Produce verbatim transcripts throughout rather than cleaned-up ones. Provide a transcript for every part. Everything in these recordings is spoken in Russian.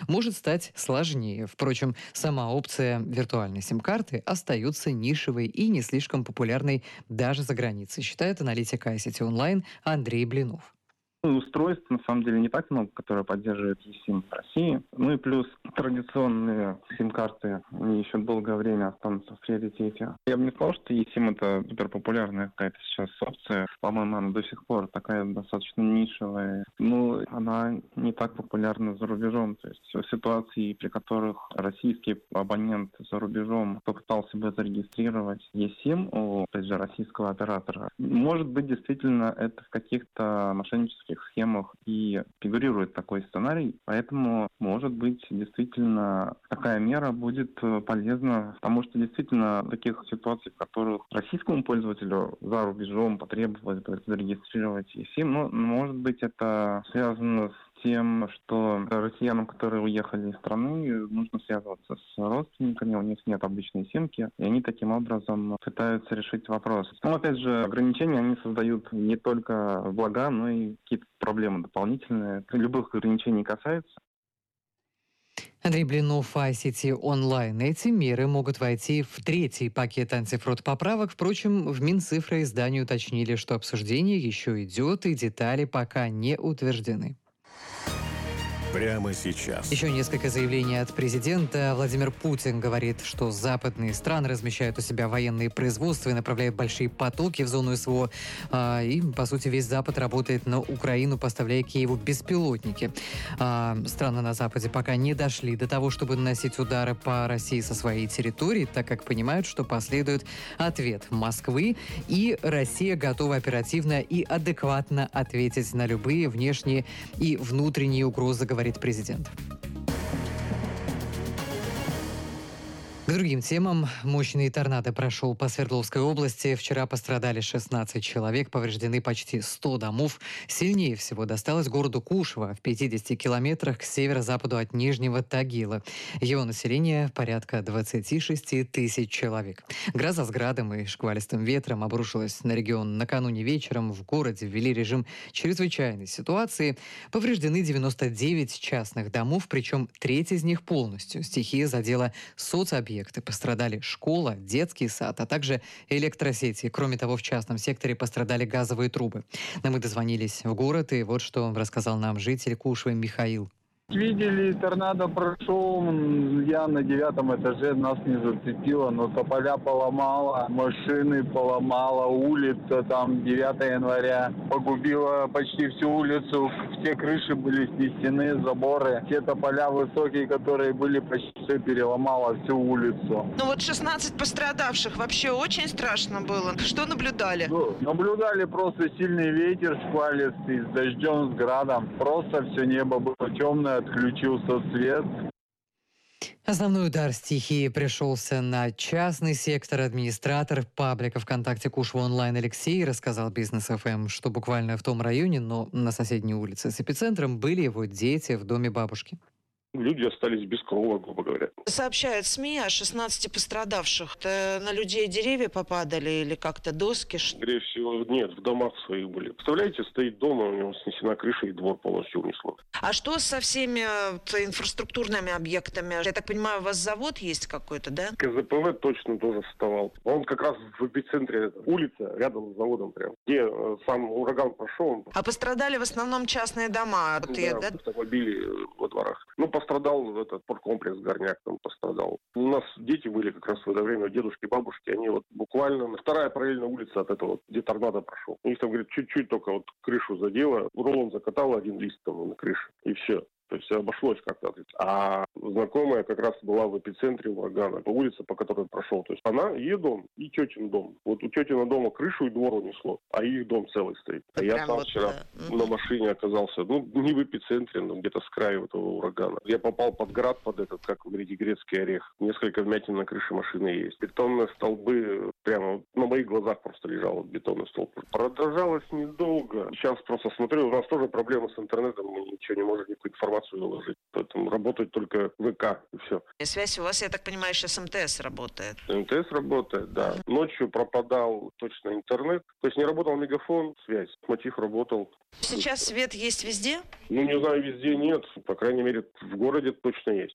может стать сложнее. Впрочем, сама опция виртуальной сим-карты остается нишевой и не слишком популярной даже за границей, считает аналитик ай си ти онлайн Андрей Блинов. Устройств, на самом деле, не так много, которые поддерживают eSIM в России. Ну и плюс традиционные сим-карты, они еще долгое время останутся в приоритете. Я бы не сказал, что eSIM это супер популярная какая-то сейчас опция. По-моему, она до сих пор такая достаточно нишевая. Но она не так популярна за рубежом. То есть в ситуации, при которых российский абонент за рубежом попытался бы зарегистрировать eSIM у, опять же, российского оператора, может быть, действительно это в каких-то мошеннических схемах и фигурирует такой сценарий, поэтому, может быть, действительно такая мера будет полезна, потому что действительно в таких ситуациях, в которых российскому пользователю за рубежом потребовалось бы зарегистрировать eSIM, ну, может быть, это связано с тем, что россиянам, которые уехали из страны, нужно связываться с родственниками, у них нет обычной симки, и они таким образом пытаются решить вопрос. Но, опять же, ограничения, они создают не только блага, но и какие-то проблемы дополнительные. Любых ограничений касается. Андрей Блинов, ай си ти онлайн. Эти меры могут войти в третий пакет антифрод поправок. Впрочем, в Минцифроиздании уточнили, что обсуждение еще идет и детали пока не утверждены. Прямо сейчас. Еще несколько заявлений от президента. Владимир Путин говорит, что западные страны размещают у себя военные производства и направляют большие потоки в зону СВО. А, и, по сути, весь Запад работает на Украину, поставляя Киеву беспилотники. А, страны на Западе пока не дошли до того, чтобы наносить удары по России со своей территории, так как понимают, что последует ответ Москвы, и Россия готова оперативно и адекватно ответить на любые внешние и внутренние угрозы, говорит президент. К другим темам. Мощный торнадо прошел по Свердловской области. Вчера пострадали шестнадцать человек, повреждены почти сто домов. Сильнее всего досталось городу Кушва в пятидесяти километрах к северо-западу от Нижнего Тагила. Его население порядка двадцати шести тысяч человек. Гроза с градом и шквалистым ветром обрушилась на регион накануне вечером. В городе ввели режим чрезвычайной ситуации. Повреждены девяносто девять частных домов, причем треть из них полностью. Стихия задела соцобъекты. Пострадали школа, детский сад, а также электросети. Кроме того, в частном секторе пострадали газовые трубы. Но мы дозвонились в город, и вот что рассказал нам житель Кушвы Михаил. Видели, торнадо прошел, я на девятом этаже, нас не зацепило, но тополя поломало, машины поломало, улица там девятого января погубила почти всю улицу, все крыши были снесены, заборы, все тополя высокие, которые были, почти все переломало, всю улицу. Ну вот шестнадцать пострадавших, вообще очень страшно было. Что наблюдали? Ну, наблюдали просто сильный ветер шквалистый, с дождем, с градом, просто все небо было темное, отключился свет. Основной удар стихии пришелся на частный сектор. Администратор паблика ВКонтакте Кушва онлайн Алексей рассказал Бизнес эф эм, что буквально в том районе, но на соседней улице с эпицентром были его дети в доме бабушки. Люди остались без крова, грубо говоря. Сообщают СМИ о шестнадцати пострадавших. Это на людей деревья попадали или как-то доски? Скорее всего, нет, в домах своих были. Представляете, стоит дом, у него снесена крыша и двор полностью унесло. А что со всеми инфраструктурными объектами? Я так понимаю, у вас завод есть какой-то, да? ка зэ пэ вэ точно тоже вставал. Он как раз в эпицентре улицы, рядом с заводом прям. Где сам ураган прошел. А пострадали в основном частные дома? Да, Ты, да? автомобили во дворах. Ну, пострадал этот порткомплекс Горняк, там пострадал. У нас дети были как раз в это время, дедушки, бабушки, они вот буквально вторая параллельная улица от этого, где торнадо прошел. У них там, говорит, чуть-чуть только вот крышу задело, рулон закатало один лист там на крыше, и все. То есть обошлось как-то. А знакомая как раз была в эпицентре урагана, по улице, по которой прошел. То есть она, ее дом и тетин дом. Вот у тетина дома крышу и двор унесло, а их дом целый стоит. А Прям я сам вот, вчера да. на машине оказался, ну, не в эпицентре, но где-то с краю этого урагана. Я попал под град, под этот, как вы говорите, грецкий орех. Несколько вмятин на крыше машины есть. Бетонные столбы, прямо на моих глазах просто лежал вот бетонный столб. Продолжалось недолго. Сейчас просто смотрю, у нас тоже проблемы с интернетом, мы ничего не можем, никакую информацию выложить. Поэтому работают только ВК, и все. И связь у вас, я так понимаю, сейчас МТС работает. МТС работает, да. Ночью пропадал точно интернет. То есть не работал мегафон, связь. Мотив работал. Сейчас свет есть везде? Ну, не знаю, везде нет. По крайней мере, в городе точно есть.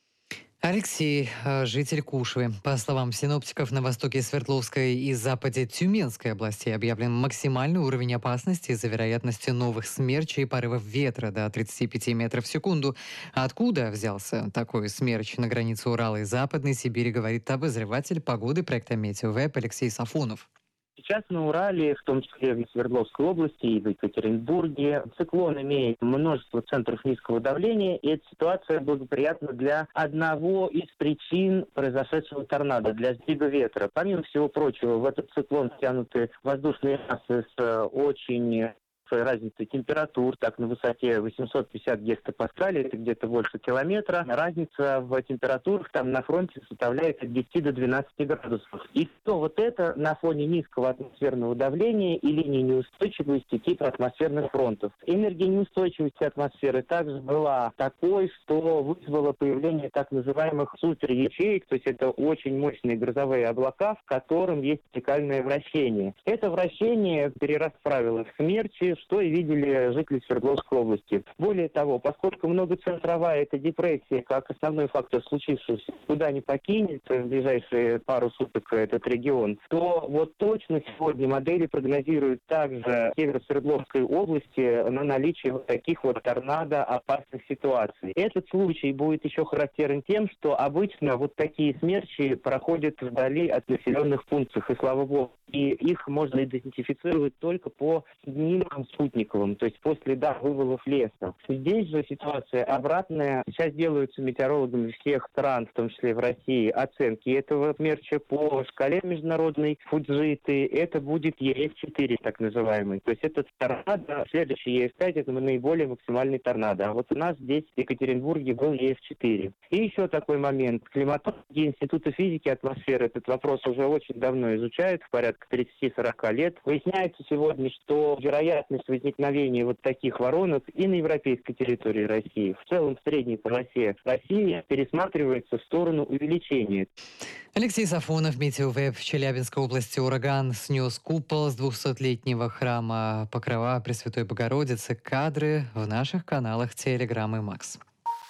Алексей, э, житель Кушвы. По словам синоптиков, на востоке Свердловской и западе Тюменской областей объявлен максимальный уровень опасности из-за вероятности новых смерчей и порывов ветра до тридцати пяти метров в секунду. Откуда взялся такой смерч на границе Урала и Западной Сибири, говорит обозреватель погоды проекта «Метеовеб» Алексей Сафонов. Сейчас на Урале, в том числе в Свердловской области и в Екатеринбурге, циклон имеет множество центров низкого давления, и эта ситуация благоприятна для одного из причин произошедшего торнадо, для сдвига ветра. Помимо всего прочего, в этот циклон втянуты воздушные массы с очень разница температур, так на высоте восемьсот пятьдесят гектопаскалей, это где-то больше километра. Разница в температурах там на фронте составляет от десяти до двенадцати градусов. И то вот это на фоне низкого атмосферного давления и линии неустойчивости типа атмосферных фронтов. Энергия неустойчивости атмосферы также была такой, что вызвало появление так называемых суперячеек, то есть это очень мощные грозовые облака, в котором есть вертикальное вращение. Это вращение перерасправило в смерчи, что и видели жители Свердловской области. Более того, поскольку многоцентровая эта депрессия, как основной фактор случившегося, куда не покинет в ближайшие пару суток этот регион, то вот точно сегодня модели прогнозируют также север Свердловской области на наличие вот таких вот торнадо опасных ситуаций. Этот случай будет еще характерен тем, что обычно вот такие смерчи проходят вдали от населенных пунктов, и слава богу. И их можно идентифицировать только по снимкам спутниковым, то есть по следам вывалов леса. Здесь же ситуация обратная. Сейчас делаются метеорологами всех стран, в том числе в России, оценки этого смерча по шкале международной Фуджиты. Это будет Е Эф четыре, так называемый. То есть это торнадо, следующий Е Эф пять, это наиболее максимальный торнадо. А вот у нас здесь в Екатеринбурге был Е Эф четыре. И еще такой момент. Климатологи Института физики атмосферы этот вопрос уже очень давно изучают, в порядке тридцати-сорока лет. Выясняется сегодня, что вероятность возникновения вот таких воронок и на европейской территории России, в целом в средней полосе России, пересматривается в сторону увеличения. Алексей Сафонов, Метеовеб. В Челябинской области ураган снес купол с двухсотлетнего храма Покрова Пресвятой Богородицы. Кадры в наших каналах Телеграм и Макс.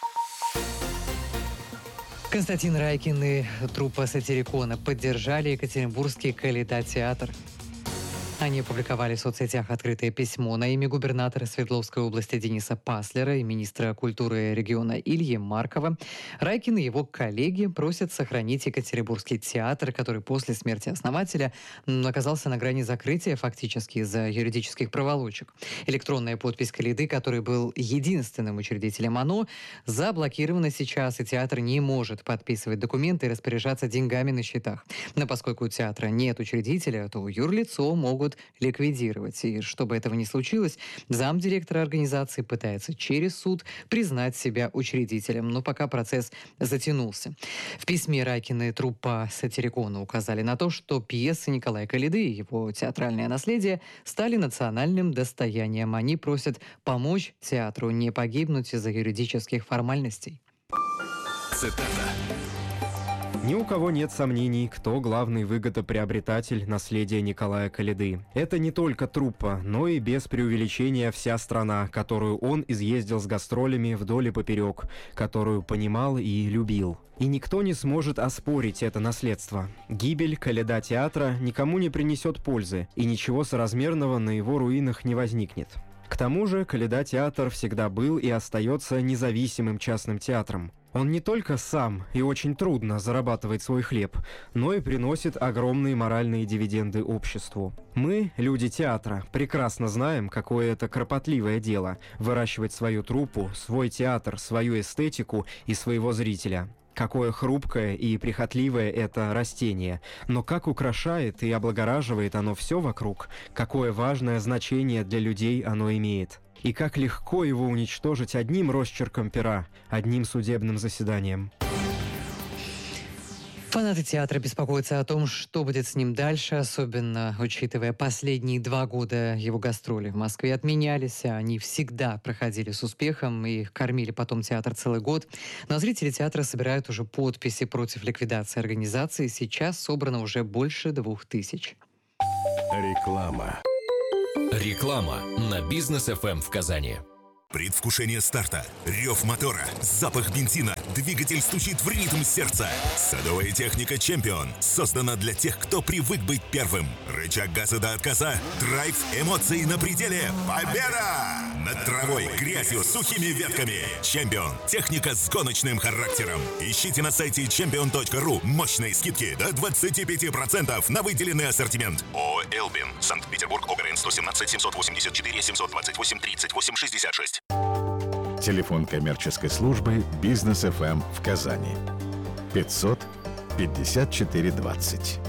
Константин Райкин и труппа Сатирикона поддержали Екатеринбургский Калейдотеатр. Они опубликовали в соцсетях открытое письмо на имя губернатора Свердловской области Дениса Паслера и министра культуры региона Ильи Маркова. Райкин и его коллеги просят сохранить Екатеринбургский театр, который после смерти основателя оказался на грани закрытия фактически из-за юридических проволочек. Электронная подпись Калейды, который был единственным учредителем ОНО, заблокирована сейчас, и театр не может подписывать документы и распоряжаться деньгами на счетах. Но поскольку у театра нет учредителя, то юрлицо могут ликвидировать. И чтобы этого не случилось, замдиректора организации пытается через суд признать себя учредителем. Но пока процесс затянулся. В письме Райкин и труппа Сатирикона указали на то, что пьесы Николая Калейды и его театральное наследие стали национальным достоянием. Они просят помочь театру не погибнуть из-за юридических формальностей. Цитата. Ни у кого нет сомнений, кто главный выгодоприобретатель наследия Николая Калейды. Это не только труппа, но и без преувеличения вся страна, которую он изъездил с гастролями вдоль и поперек, которую понимал и любил. И никто не сможет оспорить это наследство. Гибель Калейдотеатра никому не принесет пользы, и ничего соразмерного на его руинах не возникнет. К тому же Калейдотеатр всегда был и остается независимым частным театром. Он не только сам и очень трудно зарабатывает свой хлеб, но и приносит огромные моральные дивиденды обществу. Мы, люди театра, прекрасно знаем, какое это кропотливое дело – выращивать свою труппу, свой театр, свою эстетику и своего зрителя. Какое хрупкое и прихотливое это растение, но как украшает и облагораживает оно все вокруг, какое важное значение для людей оно имеет. И как легко его уничтожить одним росчерком пера, одним судебным заседанием. Фанаты театра беспокоятся о том, что будет с ним дальше, особенно учитывая последние два года его гастроли в Москве отменялись, а они всегда проходили с успехом и кормили потом театр целый год. Но зрители театра собирают уже подписи против ликвидации организации. Сейчас собрано уже больше двух тысяч. Реклама. Реклама на Бизнес эф эм в Казани. Предвкушение старта, рев мотора, запах бензина, двигатель стучит в ритм сердца. Садовая техника «Чемпион» создана для тех, кто привык быть первым. Рычаг газа до отказа, драйв, эмоции на пределе. Победа! Над травой, грязью, сухими ветками. «Чемпион» – техника с гоночным характером. Ищите на сайте чемпион точка ру мощные скидки до двадцати пяти процентов на выделенный ассортимент. ООО «Элбин», Санкт-Петербург, ОГРН сто семнадцать семьсот восемьдесят четыре семьсот двадцать восемь тридцать восемь шестьдесят шесть. Телефон коммерческой службы «Бизнес эф эм» в Казани. пятьсот пятьдесят четыре двадцать.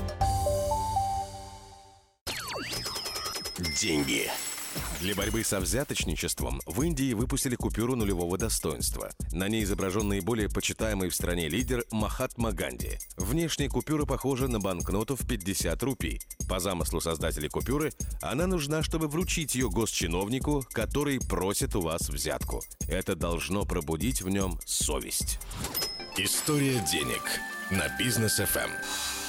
Деньги. Для борьбы со взяточничеством в Индии выпустили купюру нулевого достоинства. На ней изображен наиболее почитаемый в стране лидер Махатма Ганди. Внешне купюра похожа на банкноту в пятьдесят рупий. По замыслу создателей купюры, она нужна, чтобы вручить ее госчиновнику, который просит у вас взятку. Это должно пробудить в нем совесть. История денег на Бизнес эф эм.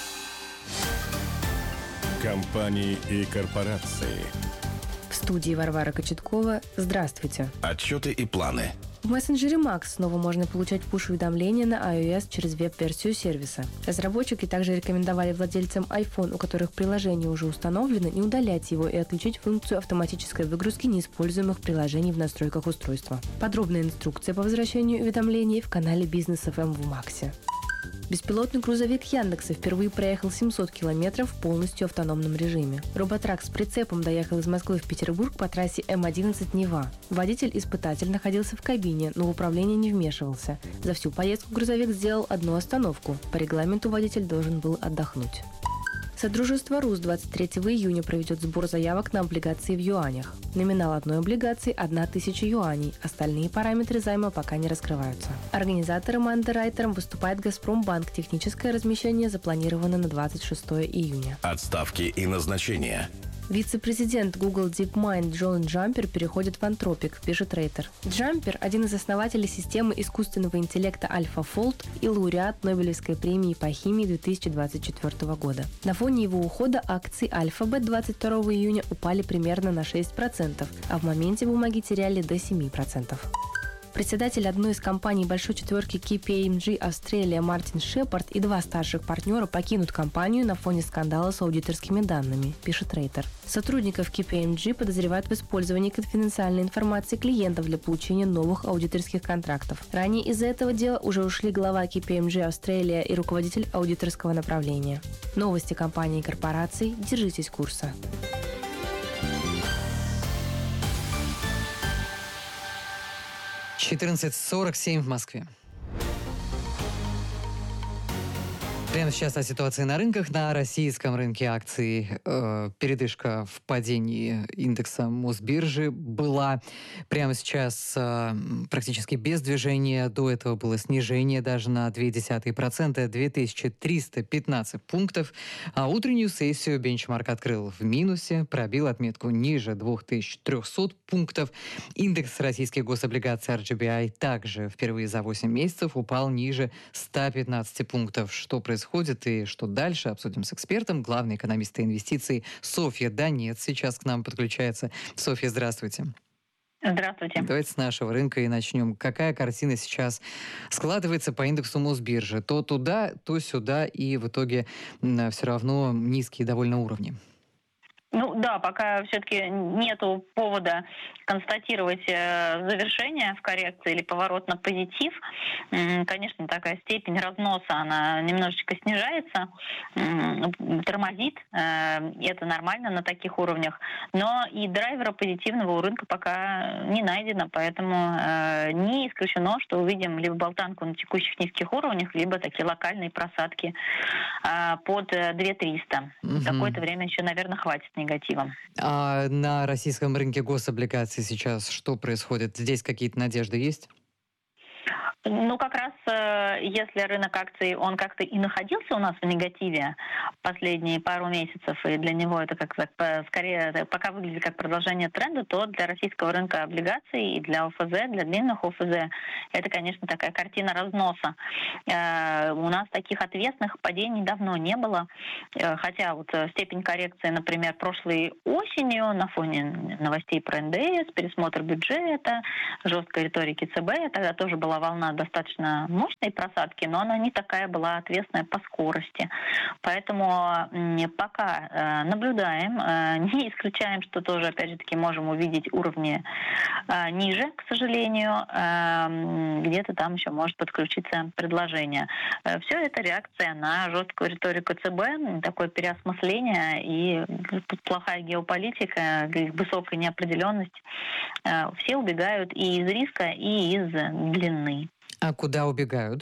Компании и корпорации. В студии Варвара Кочеткова. Здравствуйте. Отчеты и планы. В мессенджере Макс снова можно получать пуш-уведомления на iOS через веб-версию сервиса. Разработчики также рекомендовали владельцам iPhone, у которых приложение уже установлено, не удалять его и отключить функцию автоматической выгрузки неиспользуемых приложений в настройках устройства. Подробная инструкция по возвращению уведомлений в канале Бизнес эф эм в Максе. Беспилотный грузовик Яндекса впервые проехал семьсот километров в полностью автономном режиме. Роботрак с прицепом доехал из Москвы в Петербург по трассе эм одиннадцать Нева. Водитель-испытатель находился в кабине, но в управление не вмешивался. За всю поездку грузовик сделал одну остановку. По регламенту водитель должен был отдохнуть. Содружество РУС двадцать третьего июня проведет сбор заявок на облигации в юанях. Номинал одной облигации – одна тысяча юаней. Остальные параметры займа пока не раскрываются. Организатором и андеррайтером выступает «Газпромбанк». Техническое размещение запланировано на двадцать шестого июня. Отставки и назначения. Вице-президент Google DeepMind Джон Джампер переходит в Anthropic, пишет Рейтер. Джампер – один из основателей системы искусственного интеллекта AlphaFold и лауреат Нобелевской премии по химии две тысячи двадцать четвёртого года. На фоне его ухода акции Alphabet двадцать второго июня упали примерно на шесть процентов, а в моменте бумаги теряли до семи процентов. Председатель одной из компаний Большой четверки кей пи эм джи Австралия Мартин Шепард и два старших партнера покинут компанию на фоне скандала с аудиторскими данными, пишет Рейтер. Сотрудников кей пи эм джи подозревают в использовании конфиденциальной информации клиентов для получения новых аудиторских контрактов. Ранее из-за этого дела уже ушли глава кей пи эм джи Австралия и руководитель аудиторского направления. Новости компаний и корпораций. Держитесь курса. четырнадцать сорок семь в Москве. Прямо сейчас о ситуации на рынках. На российском рынке акций э, передышка в падении индекса Мосбиржи была. Прямо сейчас э, практически без движения. До этого было снижение даже на ноль целых две десятых процента, две тысячи триста пятнадцать пунктов. А утреннюю сессию бенчмарк открыл в минусе, пробил отметку ниже две тысячи триста пунктов. Индекс российских гособлигаций ар джи би ай также впервые за восемь месяцев упал ниже ста пятнадцати пунктов. Что происходит? происходит и что дальше, обсудим с экспертом. Главный экономист инвестиций Софья Донец сейчас к нам подключается. Софья, здравствуйте. Здравствуйте. Давайте с нашего рынка и начнем. Какая картина сейчас складывается по индексу Мосбиржи? То туда, то сюда, и в итоге все равно низкие довольно уровни. Ну да, пока все-таки нету повода констатировать э, завершение в коррекции или поворот на позитив. М-м, конечно, такая степень разноса, она немножечко снижается, м-м, тормозит, э, и это нормально на таких уровнях. Но и драйвера позитивного у рынка пока не найдено, поэтому э, не исключено, что увидим либо болтанку на текущих низких уровнях, либо такие локальные просадки э, под две тысячи триста. Угу. Какое-то время еще, наверное, хватит негативом. А на российском рынке гособлигаций сейчас что происходит? Здесь какие-то надежды есть? Ну, как раз, э, если рынок акций, он как-то и находился у нас в негативе последние пару месяцев, и для него это как бы скорее это пока выглядит как продолжение тренда, то для российского рынка облигаций и для ОФЗ, для длинных ОФЗ, это, конечно, такая картина разноса. Э, у нас таких ответных падений давно не было, э, хотя вот степень коррекции, например, прошлой осенью на фоне новостей про эн дэ эс, пересмотр бюджета, жесткой риторики ЦБ, тогда тоже была волна достаточно мощной просадки, но она не такая была ответственная по скорости. Поэтому пока наблюдаем, не исключаем, что тоже, опять же таки, можем увидеть уровни ниже, к сожалению, где-то там еще может подключиться предложение. Все это реакция на жесткую риторику ЦБ, такое переосмысление и плохая геополитика, высокая неопределенность. Все убегают и из риска, и из длины. А куда убегают?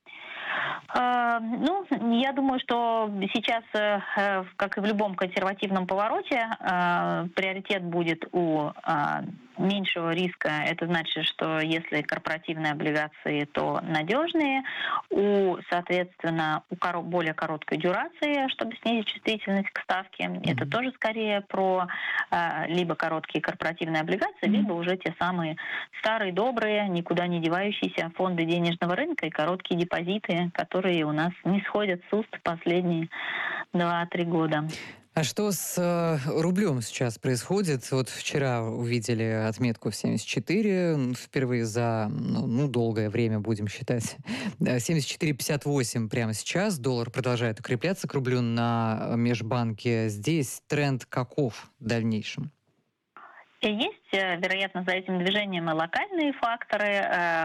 Uh, ну, я думаю, что сейчас, uh, как и в любом консервативном повороте, uh, приоритет будет у uh, меньшего риска. Это значит, что если корпоративные облигации, то надежные, у, соответственно, у коро- более короткой дюрации, чтобы снизить чувствительность к ставке. Mm-hmm. Это тоже скорее про uh, либо короткие корпоративные облигации, mm-hmm. либо уже те самые старые, добрые, никуда не девающиеся фонды денежного рынка и короткие депозиты, которые которые у нас не сходят с уст последние два-три года. А что с э, рублем сейчас происходит? Вот вчера увидели отметку в семьдесят четыре, впервые за ну, ну, долгое время, будем считать. семьдесят четыре пятьдесят восемь прямо сейчас. Доллар продолжает укрепляться к рублю на межбанке. Здесь тренд каков в дальнейшем? Есть, вероятно, за этим движением и локальные факторы.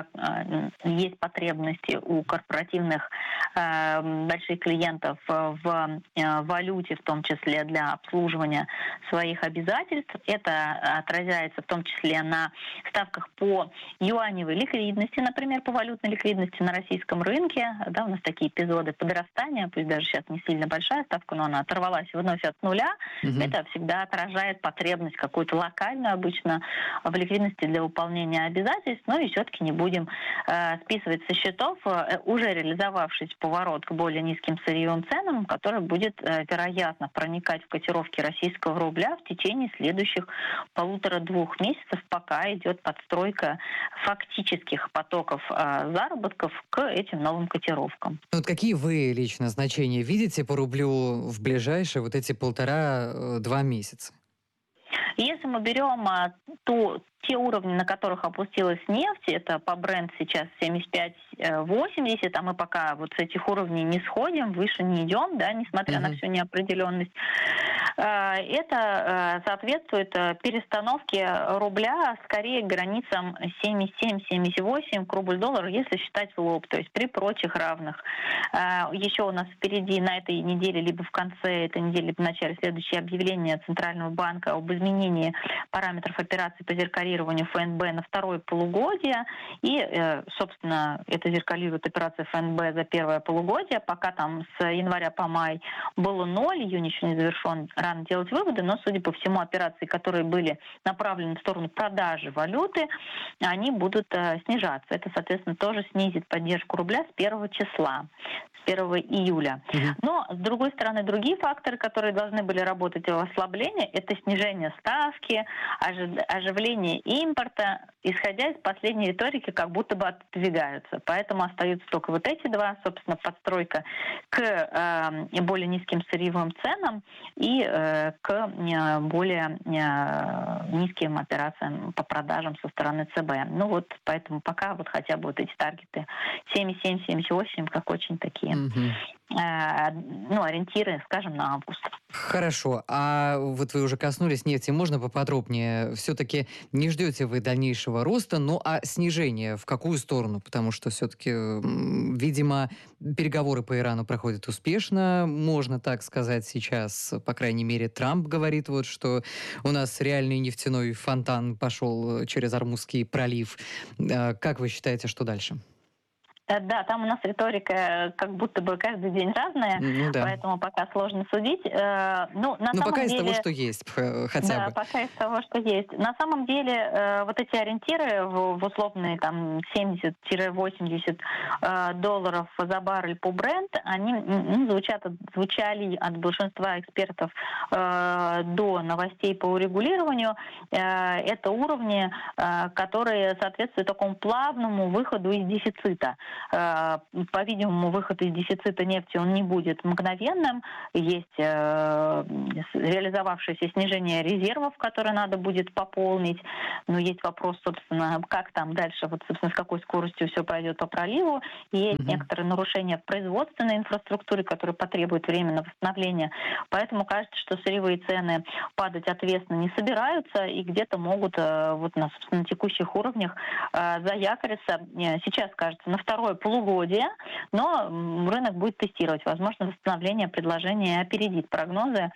Есть потребности у корпоративных больших клиентов в валюте, в том числе для обслуживания своих обязательств. Это отразяется в том числе на ставках по юаневой ликвидности, например, по валютной ликвидности на российском рынке. Да, у нас такие эпизоды подрастания, пусть даже сейчас не сильно большая ставка, но она оторвалась вновь от нуля. Угу. Это всегда отражает потребность какую-то локальную, обычно в ликвидности для выполнения обязательств, но и все-таки не будем э, списывать со счетов э, уже реализовавшись поворот к более низким сырьевым ценам, который будет, э, вероятно, проникать в котировки российского рубля в течение следующих полутора-двух месяцев, пока идет подстройка фактических потоков э, заработков к этим новым котировкам. Вот какие вы лично значения видите по рублю в ближайшие вот эти полтора-два месяца? Если мы берем а, ту, те уровни, на которых опустилась нефть, это по Brent сейчас семьдесят пять восемьдесят, а мы пока вот с этих уровней не сходим, выше не идем, да, несмотря uh-huh. на всю неопределенность. Это соответствует перестановке рубля скорее к границам семьдесят семь - семьдесят восемь к рубль-доллару, если считать в лоб, то есть при прочих равных. Еще у нас впереди на этой неделе, либо в конце этой недели, либо в начале следующее объявление Центрального банка об изменении параметров операций по зеркалированию эф эн бэ на второе полугодие. И, собственно, это зеркалирует операция эф эн бэ за первое полугодие. Пока там с января по май было ноль, июнь еще не завершен, рано делать выводы, но, судя по всему, операции, которые были направлены в сторону продажи валюты, они будут э, снижаться. Это, соответственно, тоже снизит поддержку рубля с первого числа, с первого июля. Mm-hmm. Но, с другой стороны, другие факторы, которые должны были работать в ослаблении, это снижение ставки, оживление импорта, исходя из последней риторики, как будто бы отодвигаются. Поэтому остаются только вот эти два, собственно, подстройка к э, более низким сырьевым ценам и э, к э, более э, низким операциям по продажам со стороны цэ бэ. Ну вот, поэтому пока вот хотя бы вот эти таргеты семьдесят семь - семьдесят восемь, как очень такие, mm-hmm. э, ну, ориентиры, скажем, на август. Хорошо. А вот вы уже коснулись нефти. Можно поподробнее? Все-таки не ждете вы дальнейшего роста, ну а снижение в какую сторону? Потому что все-таки, видимо, переговоры по Ирану проходят успешно, можно так сказать сейчас. По крайней мере, Трамп говорит, вот, что у нас реальный нефтяной фонтан пошел через Ормузский пролив. Как вы считаете, что дальше? Да, там у нас риторика как будто бы каждый день разная, ну, да. поэтому пока сложно судить. Ну, на ну самом пока деле, из того, что есть, хотя да, бы. пока из того, что есть. На самом деле вот эти ориентиры в, в условные там семьдесят-восемьдесят долларов за баррель по Brent, они ну, звучат, звучали от большинства экспертов до новостей по урегулированию. Это уровни, которые соответствуют такому плавному выходу из дефицита. По-видимому, выход из дефицита нефти он не будет мгновенным. Есть реализовавшееся снижение резервов, которые надо будет пополнить. Но есть вопрос, собственно, как там дальше, вот, собственно, с какой скоростью все пойдет по проливу. И есть mm-hmm. некоторые нарушения в производственной инфраструктуре, которые потребуют времени восстановления. Поэтому кажется, что сырьевые цены падать ответственно не собираются и где-то могут вот на, собственно, на текущих уровнях заякориться. Сейчас, кажется, на второе полугодие, но рынок будет тестировать. Возможно, восстановление предложения опередит прогнозы.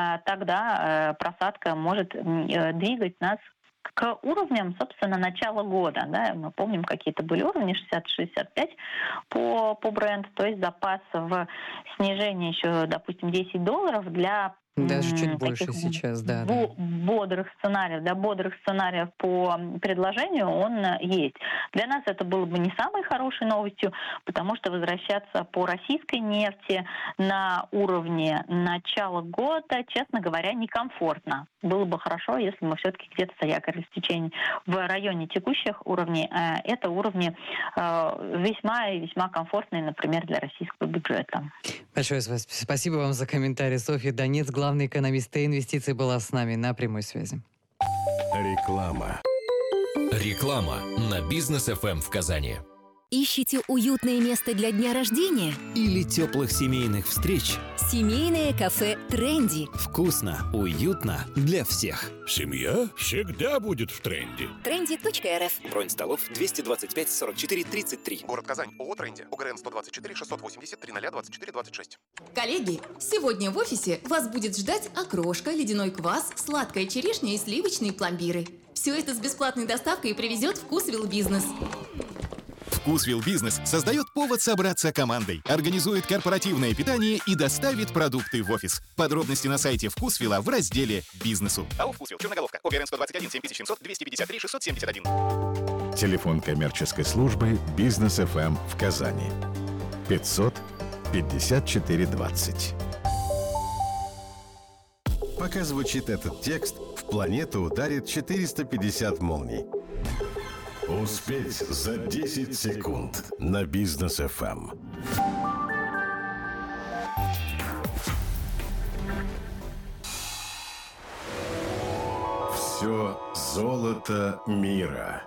Тогда просадка может двигать нас к уровням, собственно, начала года. Да? Мы помним, какие-то были уровни шестьдесят шестьдесят пять по, по Brent, то есть запас в снижении еще, допустим, десять долларов для даже чуть больше сейчас, да, бо- да. бодрых сценариев, да, бодрых сценариев по предложению он есть. Для нас это было бы не самой хорошей новостью, потому что возвращаться по российской нефти на уровне начала года, честно говоря, некомфортно. Было бы хорошо, если мы все-таки где-то заякорились в течение, в районе текущих уровней. Это уровни весьма и весьма комфортные, например, для российского бюджета. Большое спасибо вам за комментарий. Софья Донец, главный экономист инвестиций, была с нами на прямой связи. Реклама. Реклама на Бизнес эф эм в Казани. Ищите уютное место для дня рождения? Или теплых семейных встреч? Семейное кафе «Тренди». Вкусно, уютно для всех. Семья всегда будет в тренде. тренди точка эр эф. Бронь столов двести двадцать пять сорок четыре тридцать три. Город Казань. ООО «Тренди». ОГРН сто двадцать четыре шестьсот восемьдесят тридцать двадцать четыре двадцать шесть. Коллеги, сегодня в офисе вас будет ждать окрошка, ледяной квас, сладкая черешня и сливочные пломбиры. Все это с бесплатной доставкой привезет Вкусвилл Бизнес. Вкусвилл Бизнес создает повод собраться командой, организует корпоративное питание и доставит продукты в офис. Подробности на сайте Вкусвилла в разделе «Бизнесу». АО «Вкусвилл», Черноголовка, ОГРН сто двадцать один семь семьсот двести пятьдесят три шестьсот семьдесят один. Телефон коммерческой службы «Бизнес эф эм» в Казани. пятьсот пятьдесят четыре двадцать. Пока звучит этот текст, в планету ударит четыреста пятьдесят молний. Успеть за десять секунд на Бизнес эф эм. Все золото мира.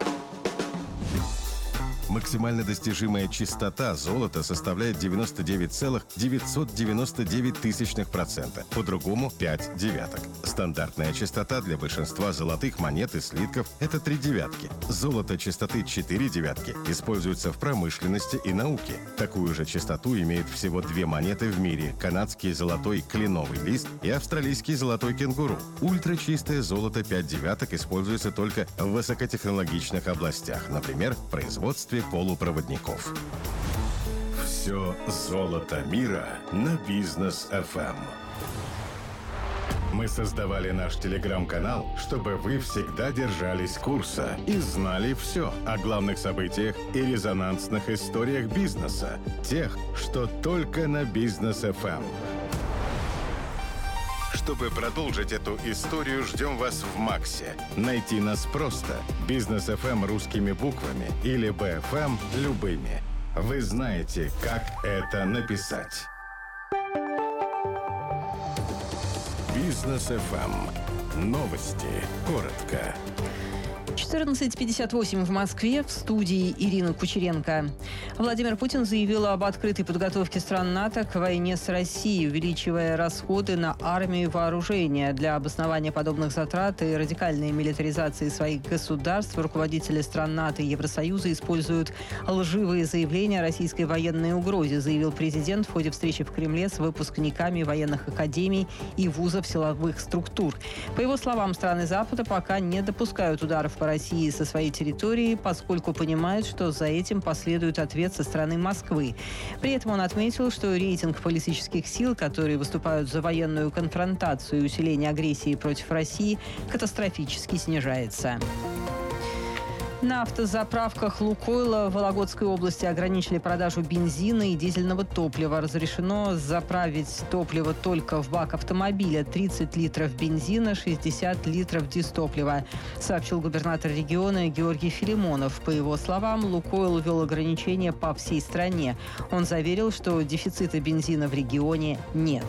Максимально достижимая частота золота составляет девяносто девять целых девятьсот девяносто девять тысячных процента, по-другому пять девяток. Стандартная частота для большинства золотых монет и слитков – это три девятки. Золото частоты четыре девятки используется в промышленности и науке. Такую же частоту имеют всего две монеты в мире – канадский золотой кленовый лист и австралийский золотой кенгуру. Ультрачистое золото пять девяток используется только в высокотехнологичных областях, например, в производстве полупроводников. Все золото мира на Бизнес эф эм. Мы создавали наш телеграм-канал, чтобы вы всегда держались курса и знали все о главных событиях и резонансных историях бизнеса, тех, что только на Бизнес эф эм. Чтобы продолжить эту историю, ждем вас в Максе. Найти нас просто. Бизнес эф эм русскими буквами или би эф эм любыми. Вы знаете, как это написать. Бизнес эф эм. Новости. Коротко. четырнадцать пятьдесят восемь в Москве, в студии Ирина Кучеренко. Владимир Путин заявил об открытой подготовке стран НАТО к войне с Россией, увеличивая расходы на армию и вооружение. Для обоснования подобных затрат и радикальной милитаризации своих государств руководители стран НАТО и Евросоюза используют лживые заявления о российской военной угрозе, заявил президент в ходе встречи в Кремле с выпускниками военных академий и вузов силовых структур. По его словам, страны Запада пока не допускают ударов по России России со своей территории, поскольку понимают, что за этим последует ответ со стороны Москвы. При этом он отметил, что рейтинг политических сил, которые выступают за военную конфронтацию и усиление агрессии против России, катастрофически снижается. На автозаправках «Лукойла» в Вологодской области ограничили продажу бензина и дизельного топлива. Разрешено заправить топливо только в бак автомобиля. тридцать литров бензина, шестьдесят литров дистоплива, сообщил губернатор региона Георгий Филимонов. По его словам, «Лукойл» ввел ограничения по всей стране. Он заверил, что дефицита бензина в регионе нет.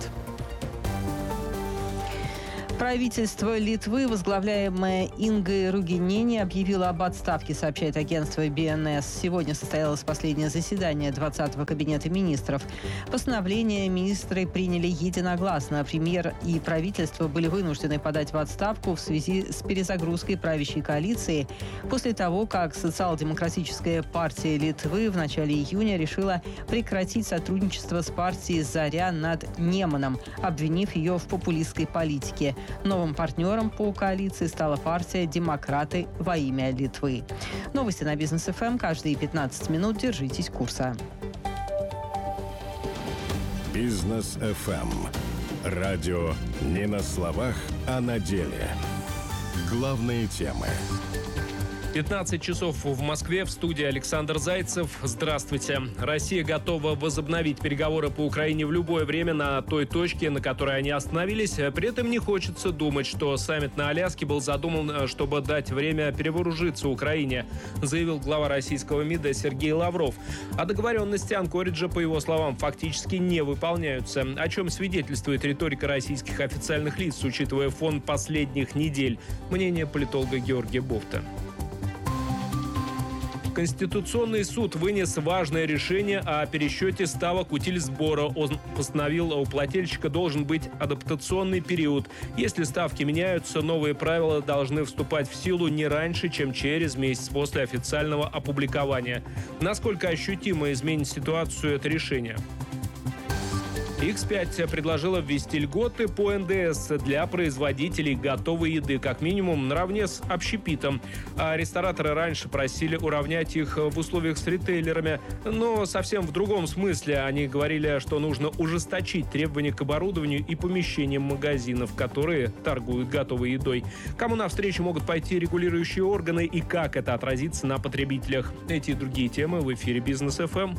Правительство Литвы, возглавляемое Ингой Ругинени, объявило об отставке, сообщает агентство би эн эс. Сегодня состоялось последнее заседание двадцатого кабинета министров. Постановление министры приняли единогласно. Премьер и правительство были вынуждены подать в отставку в связи с перезагрузкой правящей коалиции после того, как Социал-демократическая партия Литвы в начале июня решила прекратить сотрудничество с партией «Заря» над Неманом, обвинив ее в популистской политике. Новым партнером по коалиции стала партия «Демократы во имя Литвы». Новости на Бизнес эф эм каждые пятнадцать минут. Держитесь курса. Бизнес эф эм. Радио не на словах, а на деле. Главные темы. пятнадцать часов в Москве, в студии Александр Зайцев. Здравствуйте. Россия готова возобновить переговоры по Украине в любое время на той точке, на которой они остановились. При этом не хочется думать, что саммит на Аляске был задуман, чтобы дать время перевооружиться Украине, заявил глава российского МИДа Сергей Лавров. А договоренности Анкориджа, по его словам, фактически не выполняются, о чем свидетельствует риторика российских официальных лиц, учитывая фон последних недель. Мнение политолога Георгия Бофта. Конституционный суд вынес важное решение о пересчете ставок утильсбора. Он постановил, у плательщика должен быть адаптационный период. Если ставки меняются, новые правила должны вступать в силу не раньше, чем через месяц после официального опубликования. Насколько ощутимо изменит ситуацию это решение? икс пять предложила ввести льготы по эн дэ эс для производителей готовой еды, как минимум наравне с общепитом. А рестораторы раньше просили уравнять их в условиях с ритейлерами, но совсем в другом смысле. Они говорили, что нужно ужесточить требования к оборудованию и помещениям магазинов, которые торгуют готовой едой. Кому навстречу могут пойти регулирующие органы и как это отразится на потребителях? Эти и другие темы в эфире Бизнес эф эм.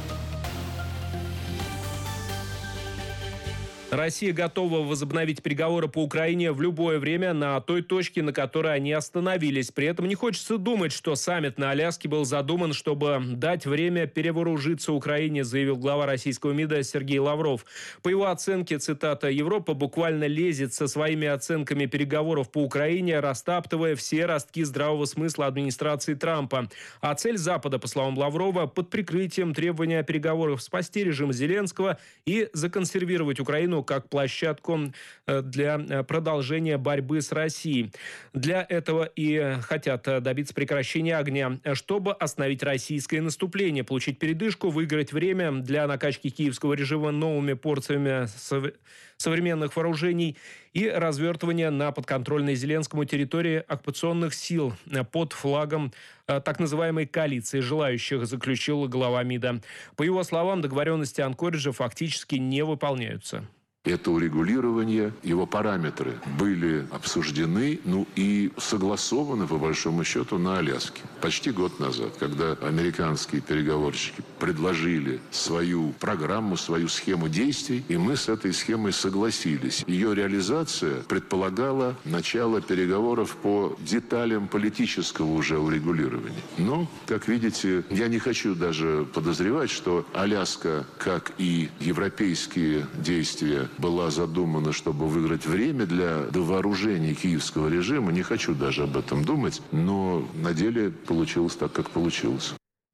Россия готова возобновить переговоры по Украине в любое время на той точке, на которой они остановились. При этом не хочется думать, что саммит на Аляске был задуман, чтобы дать время перевооружиться Украине, заявил глава российского МИДа Сергей Лавров. По его оценке, цитата, «Европа буквально лезет со своими оценками переговоров по Украине, растаптывая все ростки здравого смысла администрации Трампа. А цель Запада, по словам Лаврова, под прикрытием требования переговоров спасти режим Зеленского и законсервировать Украину как площадку для продолжения борьбы с Россией. Для этого и хотят добиться прекращения огня, чтобы остановить российское наступление, получить передышку, выиграть время для накачки киевского режима новыми порциями современных вооружений и развертывания на подконтрольной Зеленскому территории оккупационных сил под флагом так называемой коалиции желающих, заключил глава МИДа. По его словам, договоренности Анкориджа фактически не выполняются. Это урегулирование, его параметры были обсуждены, ну и согласованы, по большому счету, на Аляске. Почти год назад, когда американские переговорщики предложили свою программу, свою схему действий, и мы с этой схемой согласились. Ее реализация предполагала начало переговоров по деталям политического уже урегулирования. Но, как видите, я не хочу даже подозревать, что Аляска, как и европейские действия, была задумана, чтобы выиграть время для довооружения киевского режима. Не хочу даже об этом думать, но на деле получилось так, как получилось.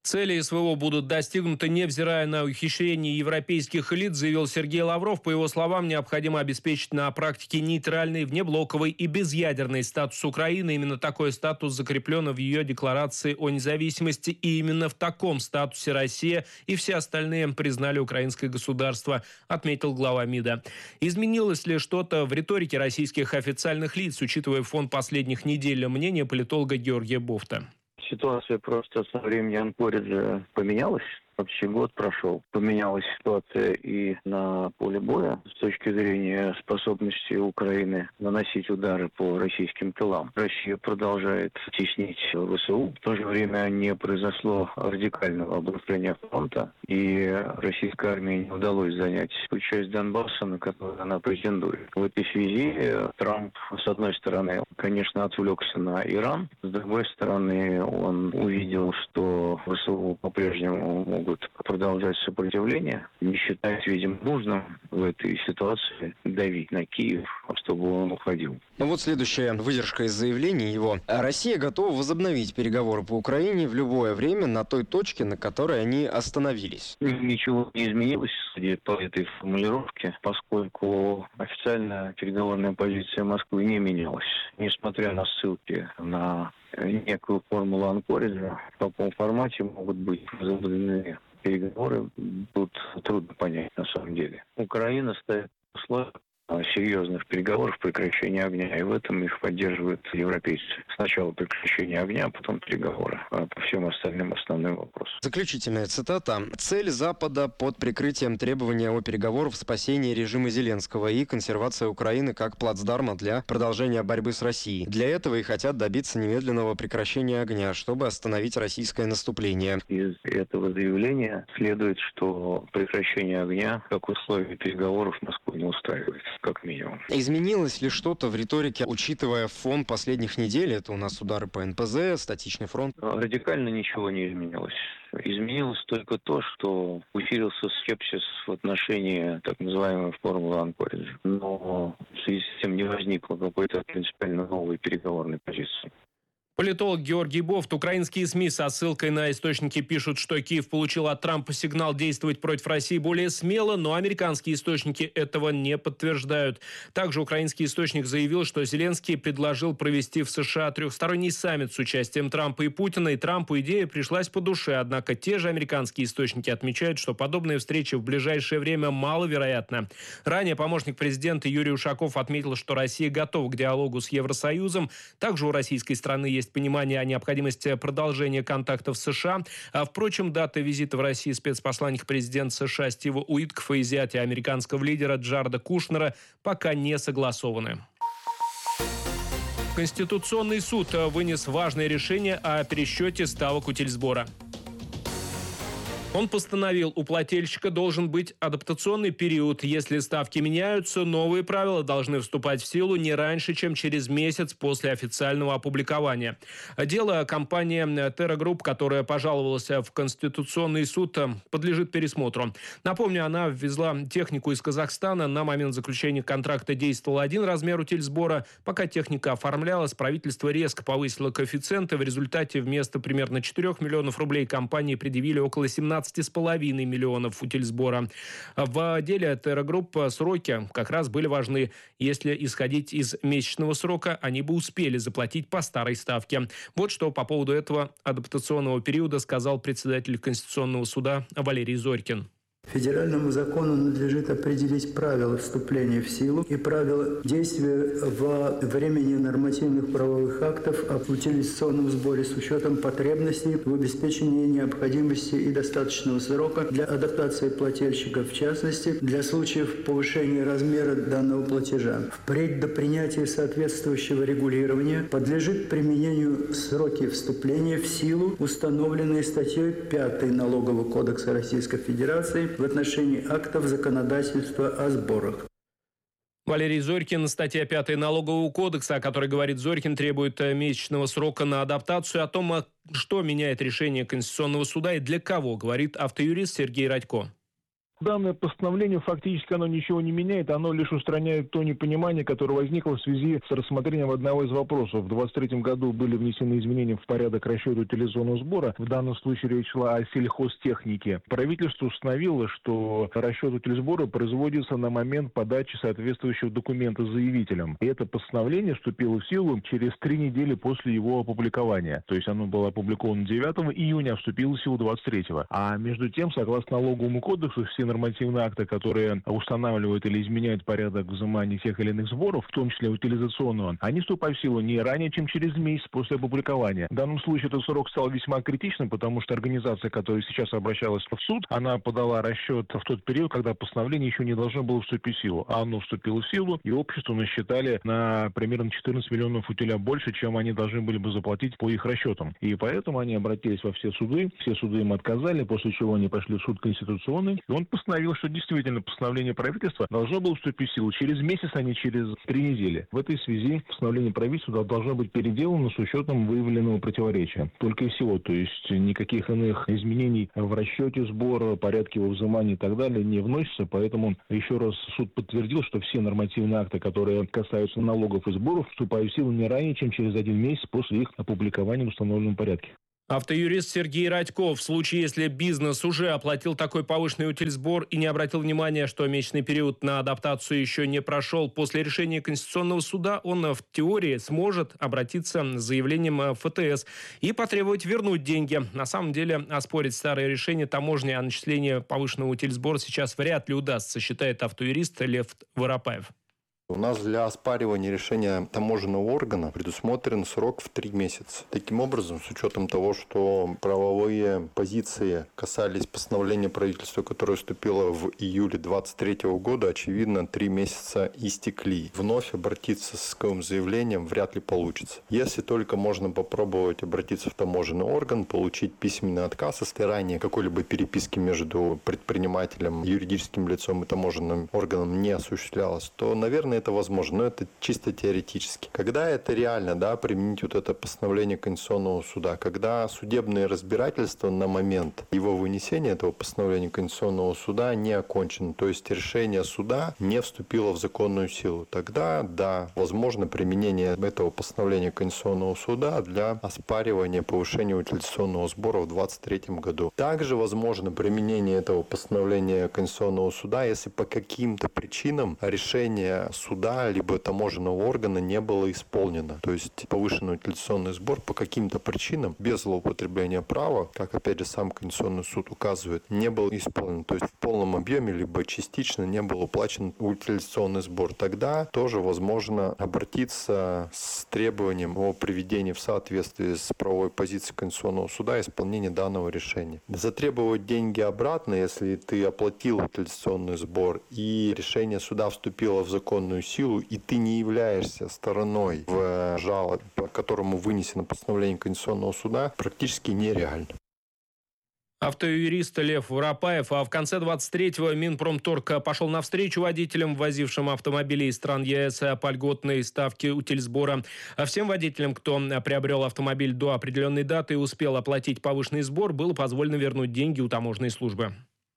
Цели СВО будут достигнуты, невзирая на ухищрения европейских элит, заявил Сергей Лавров. По его словам, необходимо обеспечить на практике нейтральный, внеблоковый и безъядерный статус Украины. Именно такой статус закреплен в ее декларации о независимости. И именно в таком статусе Россия и все остальные признали украинское государство, отметил глава МИДа. Изменилось ли что-то в риторике российских официальных лиц, учитывая фон последних недель? Мнение политолога Георгия Бофта. Ситуация просто со времени Анкориджа поменялась. Почти год прошел. Поменялась ситуация и на поле боя с точки зрения способности Украины наносить удары по российским тылам. Россия продолжает теснить ВСУ. В то же время не произошло радикального обрушения фронта, и российской армии не удалось занять ту часть Донбасса, на которую она претендует. В этой связи Трамп, с одной стороны, конечно, отвлекся на Иран, с другой стороны, он увидел, что ВСУ по-прежнему могут продолжать сопротивление, не считает, видимо, нужным в этой ситуации давить на Киев, чтобы он уходил. Ну вот следующая выдержка из заявления его. Россия готова возобновить переговоры по Украине в любое время на той точке, на которой они остановились. Ничего не изменилось, судя по этой формулировке, поскольку официальная переговорная позиция Москвы не менялась. Несмотря на ссылки на некую формулу Анкориджа, в каком формате могут быть возобновлены переговоры, тут трудно понять на самом деле. Украина ставит условия серьезных переговоров, прекращения огня, и в этом их поддерживают европейцы. Сначала прекращение огня, а потом переговоры по всем остальным основным вопросам. Заключительная цитата. «Цель Запада под прикрытием требования о переговорах спасения режима Зеленского и консервация Украины как плацдарма для продолжения борьбы с Россией. Для этого и хотят добиться немедленного прекращения огня, чтобы остановить российское наступление». Из этого заявления следует, что прекращение огня как условие переговоров Москву не устраивает. Как минимум. Изменилось ли что-то в риторике, учитывая фон последних недель? Это у нас удары по эн пэ зэ, статичный фронт. Радикально ничего не изменилось. Изменилось только то, что усилился скепсис в отношении так называемой формулы Анкориджа. Но в связи с этим не возникло какой-то принципиально новой переговорной позиции. Политолог Георгий Бофт. Украинские СМИ со ссылкой на источники пишут, что Киев получил от Трампа сигнал действовать против России более смело, но американские источники этого не подтверждают. Также украинский источник заявил, что Зеленский предложил провести в США трехсторонний саммит с участием Трампа и Путина, и Трампу идея пришлась по душе. Однако те же американские источники отмечают, что подобные встречи в ближайшее время маловероятны. Ранее помощник президента Юрий Ушаков отметил, что Россия готова к диалогу с Евросоюзом. Также у российской страны есть понимание о необходимости продолжения контактов с США. А, впрочем, дата визита в Россию спецпосланника президента США Стива Уиткофа и зятя американского лидера Джареда Кушнера пока не согласованы. Конституционный суд вынес важное решение о пересчете ставок утильсбора. Он постановил, у плательщика должен быть адаптационный период. Если ставки меняются, новые правила должны вступать в силу не раньше, чем через месяц после официального опубликования. Дело компании Terra Group, которая пожаловалась в Конституционный суд, подлежит пересмотру. Напомню, она ввезла технику из Казахстана. На момент заключения контракта действовал один размер утильсбора. Пока техника оформлялась, правительство резко повысило коэффициенты. В результате вместо примерно четырёх миллионов рублей компании предъявили около семнадцати с половиной миллионов утильсбора. В деле Terra Group сроки как раз были важны. Если исходить из месячного срока, они бы успели заплатить по старой ставке. Вот что по поводу этого адаптационного периода сказал председатель Конституционного суда Валерий Зорькин. Федеральному закону надлежит определить правила вступления в силу и правила действия во времени нормативных правовых актов об утилизационном сборе с учетом потребностей в обеспечении необходимости и достаточного срока для адаптации плательщика, в частности, для случаев повышения размера данного платежа. Впредь до принятия соответствующего регулирования подлежит применению сроки вступления в силу, установленные статьей пятой Налогового кодекса Российской Федерации в отношении актов законодательства о сборах. Валерий Зорькин. Статья пятая Налогового кодекса, о которой говорит Зорькин, требует месячного срока на адаптацию. О том, что меняет решение Конституционного суда и для кого, говорит автоюрист Сергей Радько. Данное постановление фактически оно ничего не меняет, оно лишь устраняет то непонимание, которое возникло в связи с рассмотрением одного из вопросов. В двадцать третьем году были внесены изменения в порядок расчета утилизационного сбора. В данном случае речь шла о сельхозтехнике. Правительство установило, что расчет утилизбора производится на момент подачи соответствующего документа заявителем. И это постановление вступило в силу через три недели после его опубликования. То есть оно было опубликовано девятого июня, а вступило в силу двадцать третьего. А между тем, согласно налоговому кодексу, все нормативные акты, которые устанавливают или изменяют порядок взимания тех или иных сборов, в том числе утилизационного, они вступают в силу не ранее, чем через месяц после опубликования. В данном случае этот срок стал весьма критичным, потому что организация, которая сейчас обращалась в суд, она подала расчет в тот период, когда постановление еще не должно было вступить в силу. А оно вступило в силу, и общество насчитали на примерно четырнадцать миллионов утиля больше, чем они должны были бы заплатить по их расчетам. И поэтому они обратились во все суды, все суды им отказали, после чего они пошли в суд конституционный, и он постановил, что действительно постановление правительства должно было вступить в силу через месяц, а не через три недели. В этой связи постановление правительства должно быть переделано с учетом выявленного противоречия. Только и всего, то есть никаких иных изменений в расчете сбора, порядке его взимания и так далее не вносится, поэтому еще раз суд подтвердил, что все нормативные акты, которые касаются налогов и сборов, вступают в силу не ранее, чем через один месяц после их опубликования в установленном порядке. Автоюрист Сергей Радьков. В случае, если бизнес уже оплатил такой повышенный утильсбор и не обратил внимания, что месячный период на адаптацию еще не прошел, после решения Конституционного суда он в теории сможет обратиться с заявлением в эф тэ эс и потребовать вернуть деньги. На самом деле, оспорить старое решение таможни о начислении повышенного утильсбора сейчас вряд ли удастся, считает автоюрист Лев Воропаев. У нас для оспаривания решения таможенного органа предусмотрен срок в три месяца. Таким образом, с учетом того, что правовые позиции касались постановления правительства, которое вступило в июле двадцать третьего года, очевидно, три месяца истекли. Вновь обратиться с исковым заявлением вряд ли получится. Если только можно попробовать обратиться в таможенный орган, получить письменный отказ, если ранее какой-либо переписки между предпринимателем, юридическим лицом и таможенным органом не осуществлялось, то, наверное, это возможно, но это чисто теоретически. Когда это реально, да, применить вот это постановление Конституционного суда, когда судебные разбирательства на момент его вынесения, этого постановления Конституционного суда, не окончено, то есть решение суда не вступило в законную силу, тогда, да, возможно применение этого постановления Конституционного суда для оспаривания повышения утилизационного сбора в двадцать третьем году. Также возможно применение этого постановления Конституционного суда, если по каким-то причинам решение суда либо таможенного органа не было исполнено. То есть повышенный утилизационный сбор по каким-то причинам без злоупотребления права, как опять же сам Конституционный суд указывает, не был исполнен. То есть в полном объеме либо частично не был уплачен утилизационный сбор. Тогда тоже возможно обратиться с требованием о приведении в соответствии с правовой позицией Конституционного суда исполнения данного решения. Затребовать деньги обратно, если ты оплатил утилизационный сбор и решение суда вступило в законную силу, и ты не являешься стороной в жалобе, по которому вынесено постановление Конституционного суда, практически нереально. Автоюрист Лев Воропаев. А в конце двадцать третьего Минпромторг пошел навстречу водителям, возившим автомобили из стран е эс по льготной ставке утильсбора. А всем водителям, кто приобрел автомобиль до определенной даты и успел оплатить повышенный сбор, было позволено вернуть деньги у таможенной службы.